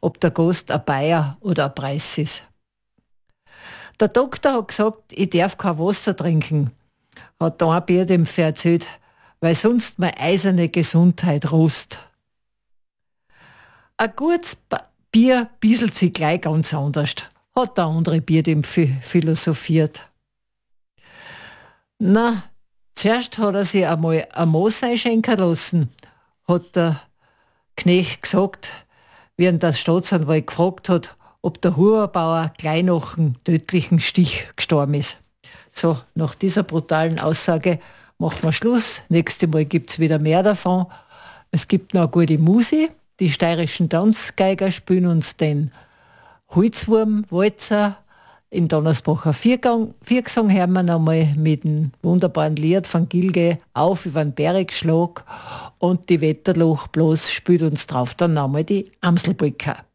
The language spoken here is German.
ob der Gast ein Bayer oder ein Preis ist. Der Doktor hat gesagt, ich darf kein Wasser trinken, hat da ein Bierdämpfer erzählt, weil sonst meine eiserne Gesundheit rußt. Ein gutes Bier bieselt sich gleich ganz anders, hat der andere Bierdämpfer philosophiert. Na, zuerst hat er sich einmal ein Moos einschenken lassen, hat der Knecht gesagt, während der Staatsanwalt gefragt hat, ob der Huberbauer gleich nach einem tödlichen Stich gestorben ist. So, nach dieser brutalen Aussage machen wir Schluss. Nächstes Mal gibt es wieder mehr davon. Es gibt noch eine gute Musik. Die steirischen Tanzgeiger spielen uns den Holzwurm, Walzer. In Donnersbacher Viergesang hören wir nochmal mit dem wunderbaren Lied von Gilge auf über den Bergschlag und die Wetterloch bloß spielt uns drauf dann nochmal die Amselbrücke.